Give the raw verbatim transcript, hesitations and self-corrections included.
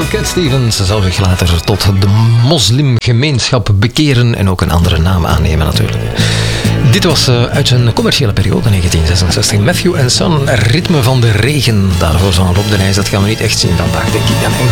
Cat Stevens zal zich later tot de moslimgemeenschap bekeren en ook een andere naam aannemen natuurlijk. Dit was uh, uit zijn commerciële periode, negentien zesenzestig. Matthew and Son, Ritme van de Regen. Daarvoor van Rob de Nijs, dat gaan we niet echt zien vandaag, denk ik. En